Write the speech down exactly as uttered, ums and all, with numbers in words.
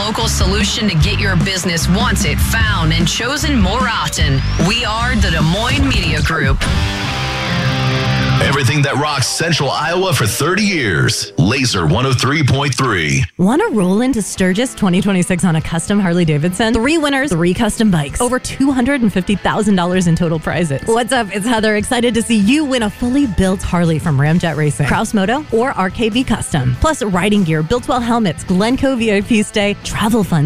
local solution to get your business wanted, found, and chosen more often. We are the Des Moines Media Group. Everything that rocks Central Iowa for thirty years. Laser one oh three point three. Want to roll into Sturgis twenty twenty-six on a custom Harley-Davidson? Three winners, three custom bikes. Over two hundred fifty thousand dollars in total prizes. What's up? It's Heather. Excited to see you win a fully built Harley from Ramjet Racing, Kraus Moto, or R K B Custom. Plus riding gear, Built Well helmets, Glencoe V I P stay, travel funds,